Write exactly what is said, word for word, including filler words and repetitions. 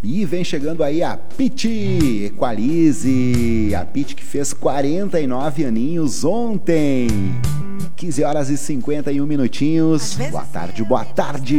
E vem chegando aí a Piti Equalize, a Piti que fez quarenta e nove aninhos ontem. quinze horas e cinquenta e um minutinhos. Boa tarde, boa tarde.